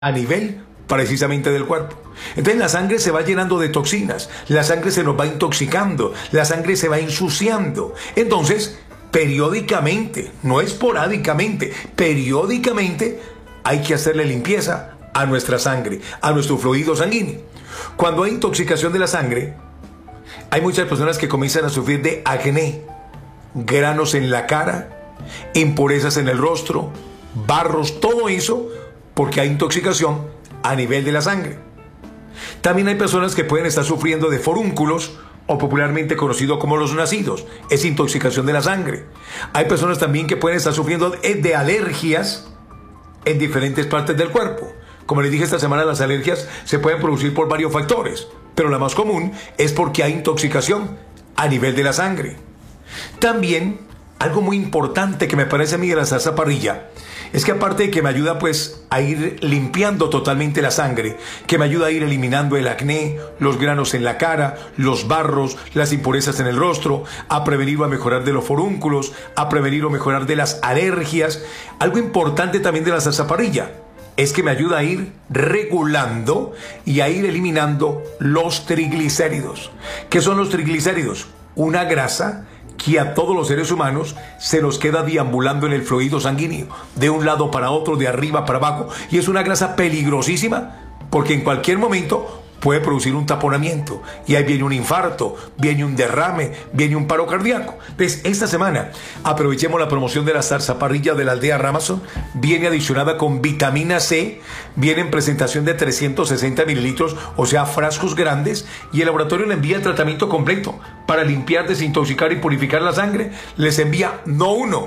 a nivel precisamente del cuerpo. Entonces la sangre se va llenando de toxinas, la sangre se nos va intoxicando, la sangre se va ensuciando. Entonces, periódicamente, no esporádicamente, periódicamente hay que hacerle limpieza a nuestra sangre, a nuestro fluido sanguíneo. Cuando hay intoxicación de la sangre, hay muchas personas que comienzan a sufrir de acné, granos en la cara, impurezas en el rostro, barros, todo eso porque hay intoxicación a nivel de la sangre. También hay personas que pueden estar sufriendo de forúnculos, o popularmente conocido como los nacidos, es intoxicación de la sangre. Hay personas también que pueden estar sufriendo de alergias en diferentes partes del cuerpo. Como les dije esta semana, las alergias se pueden producir por varios factores, pero la más común es porque hay intoxicación a nivel de la sangre. También, algo muy importante que me parece a mí de la salsa parrilla, es que aparte de que me ayuda pues a ir limpiando totalmente la sangre, que me ayuda a ir eliminando el acné, los granos en la cara, los barros, las impurezas en el rostro, a prevenir o a mejorar de los forúnculos, a prevenir o mejorar de las alergias. Algo importante también de la salsa parrilla es que me ayuda a ir regulando y a ir eliminando los triglicéridos. ¿Qué son los triglicéridos? Una grasa que a todos los seres humanos se nos queda deambulando en el fluido sanguíneo, de un lado para otro, de arriba para abajo, y es una grasa peligrosísima porque en cualquier momento puede producir un taponamiento, y ahí viene un infarto, viene un derrame, viene un paro cardíaco. Entonces, esta semana aprovechemos la promoción de la salsa parrilla de la aldea Ramazón. Viene adicionada con vitamina C, viene en presentación de 360 mililitros, o sea, frascos grandes, y el laboratorio le envía el tratamiento completo para limpiar, desintoxicar y purificar la sangre. Les envía no uno,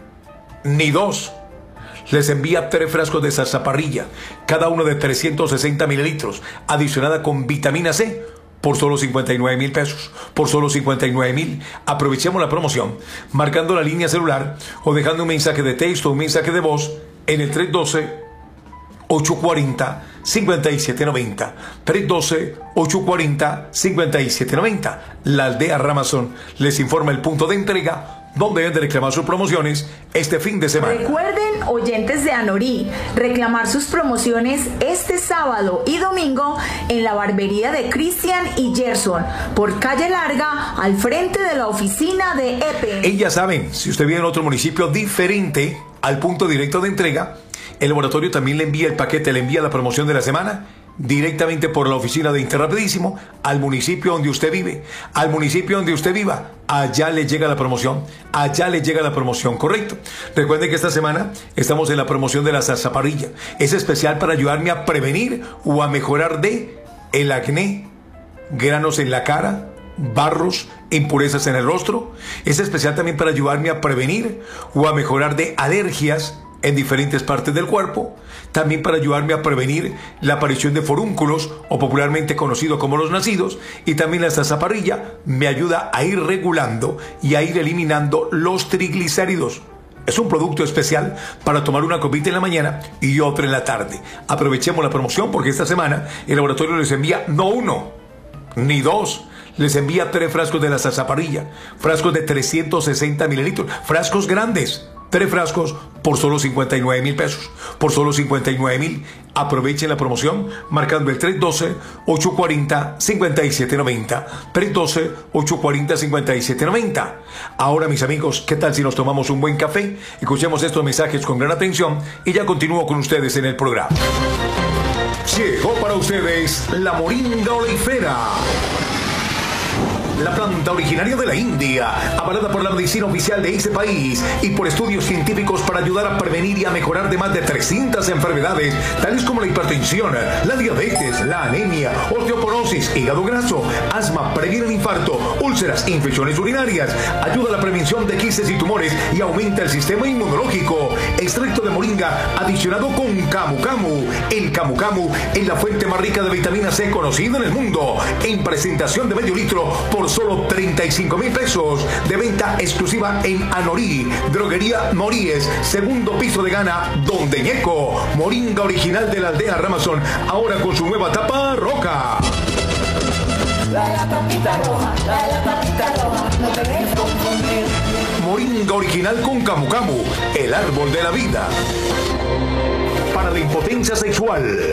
ni dos, les envía 3 frascos de salsa parrilla, cada uno de 360 mililitros, adicionada con vitamina C, por solo 59,000 pesos. Por solo 59,000. Aprovechemos la promoción, marcando la línea celular o dejando un mensaje de texto o un mensaje de voz en el 312-840-5790. 312-840-5790. La aldea Ramazón les informa el punto de entrega donde deben de reclamar sus promociones este fin de semana. Recuerden, oyentes de Anorí, reclamar sus promociones este sábado y domingo en la barbería de Cristian y Gerson, por calle Larga, al frente de la oficina de EPE. Y ya saben, si usted vive en otro municipio diferente al punto directo de entrega, el laboratorio también le envía el paquete, le envía la promoción de la semana directamente por la oficina de Interrapidísimo al municipio donde usted vive, al municipio donde usted viva. Allá le llega la promoción, allá le llega la promoción, correcto. Recuerden que esta semana estamos en la promoción de la salsa parrilla. Es especial para ayudarme a prevenir o a mejorar de el acné, granos en la cara, barros, impurezas en el rostro. Es especial también para ayudarme a prevenir o a mejorar de alergias en diferentes partes del cuerpo, también para ayudarme a prevenir la aparición de forúnculos, o popularmente conocido como los nacidos, y también la salsa parrilla me ayuda a ir regulando y a ir eliminando los triglicéridos. Es un producto especial para tomar una copita en la mañana y otra en la tarde. Aprovechemos la promoción porque esta semana el laboratorio les envía no uno, ni dos, les envía 3 frascos de la salsa parrilla, frascos de 360 mililitros, frascos grandes. 3 frascos por solo 59,000 pesos. Por solo 59,000. Aprovechen la promoción marcando el 312-840-5790. 312-840-5790. Ahora, mis amigos, ¿qué tal si nos tomamos un buen café? Escuchemos estos mensajes con gran atención y ya continúo con ustedes en el programa. Llegó para ustedes la moringa oleifera, la planta originaria de la India, avalada por la medicina oficial de ese país y por estudios científicos para ayudar a prevenir y a mejorar de más de 300 enfermedades, tales como la hipertensión, la diabetes, la anemia, osteoporosis, hígado graso, asma, previene el infarto, úlceras, infecciones urinarias, ayuda a la prevención de quistes y tumores y aumenta el sistema inmunológico. Extracto de moringa adicionado con camu camu. El camu camu es la fuente más rica de vitamina C conocida en el mundo, en presentación de medio litro por solo 35,000 pesos, de venta exclusiva en Anorí, Droguería Moríes, segundo piso de Gana, Donde Ñeco. Moringa original de la aldea Ramazón, ahora con su nueva tapa roja. La tapita roja, la tapita roja, no te dejes confundir. Moringa original con camu camu, el árbol de la vida. para la impotencia sexual.